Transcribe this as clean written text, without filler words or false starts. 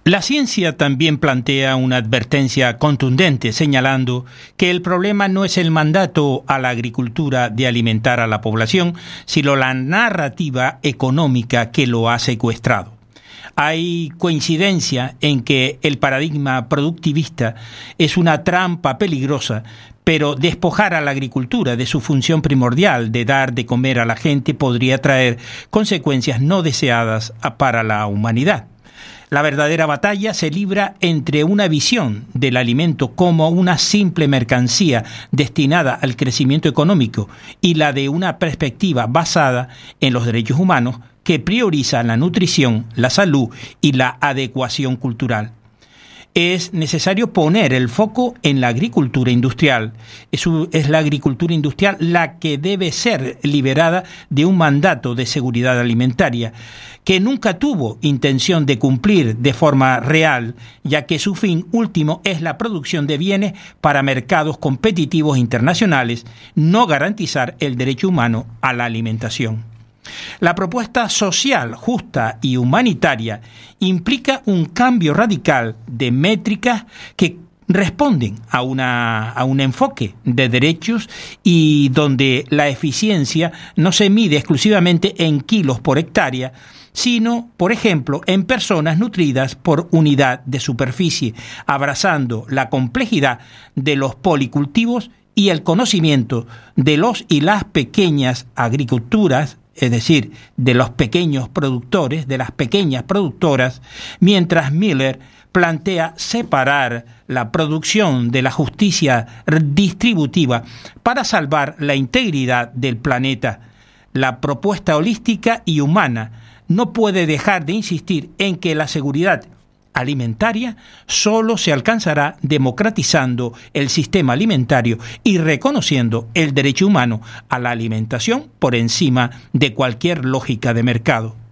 La ciencia también plantea una advertencia contundente, señalando que el problema no es el mandato a la agricultura de alimentar a la población, sino la narrativa económica que lo ha secuestrado. Hay coincidencia en que el paradigma productivista es una trampa peligrosa, pero despojar a la agricultura de su función primordial de dar de comer a la gente podría traer consecuencias no deseadas para la humanidad. La verdadera batalla se libra entre una visión del alimento como una simple mercancía destinada al crecimiento económico y la de una perspectiva basada en los derechos humanos que prioriza la nutrición, la salud y la adecuación cultural. Es necesario poner el foco en la agricultura industrial. Es la agricultura industrial la que debe ser liberada de un mandato de seguridad alimentaria que nunca tuvo intención de cumplir de forma real, ya que su fin último es la producción de bienes para mercados competitivos internacionales, no garantizar el derecho humano a la alimentación. La propuesta social, justa y humanitaria implica un cambio radical de métricas que responden a un enfoque de derechos y donde la eficiencia no se mide exclusivamente en kilos por hectárea, sino, por ejemplo, en personas nutridas por unidad de superficie, abrazando la complejidad de los policultivos y el conocimiento de los y las pequeñas agriculturas, es decir, de los pequeños productores, de las pequeñas productoras, mientras Miller plantea separar la producción de la justicia distributiva para salvar la integridad del planeta. La propuesta holística y humana no puede dejar de insistir en que la seguridad alimentaria solo se alcanzará democratizando el sistema alimentario y reconociendo el derecho humano a la alimentación por encima de cualquier lógica de mercado.